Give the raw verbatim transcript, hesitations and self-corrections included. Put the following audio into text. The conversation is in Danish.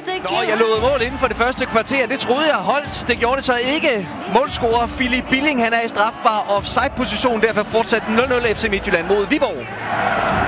Nå, jeg lovede mål inden for det første kvarter. Det troede jeg holdt. Det gjorde det så ikke. Målscorer Philip Billing, han er i strafbar offside-position. Derfor fortsat nul nul F C Midtjylland mod Viborg.